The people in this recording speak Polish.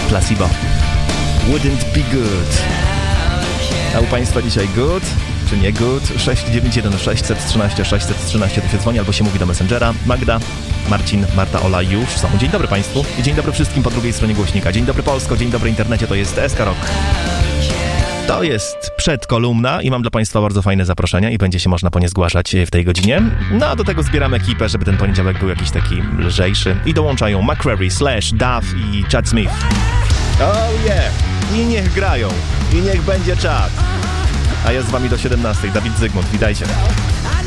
Placebo. Wouldn't be good. A u Państwa dzisiaj good? Czy nie good? 691 613 613 to się dzwoni albo się mówi do Messengera. Magda, Marcin, Marta, Ola już są. Dzień dobry Państwu i dzień dobry wszystkim po drugiej stronie głośnika. Dzień dobry Polsko, dzień dobry internecie, to jest SK Rock. To jest przedkolumna i mam dla Państwa bardzo fajne zaproszenia i będzie się można po nie zgłaszać w tej godzinie. No a do tego zbieram ekipę, żeby ten poniedziałek był jakiś taki lżejszy. I dołączają McCrary, Slash, Duff i Chad Smith. Oh yeah! I niech grają. I niech będzie czad. A ja z Wami do 17. Dawid Zygmunt, witajcie.